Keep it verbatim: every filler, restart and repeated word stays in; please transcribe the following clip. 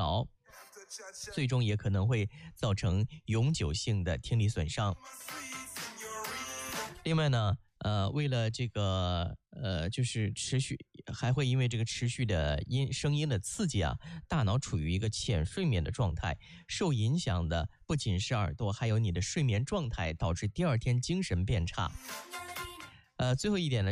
劳，最终也可能会造成永久性的听力损伤。另外呢，呃，为了这个呃，就是持续，还会因为这个持续的音声音的刺激啊，大脑处于一个浅睡眠的状态，受影响的不仅是耳朵，还有你的睡眠状态，导致第二天精神变差。呃，最后一点呢，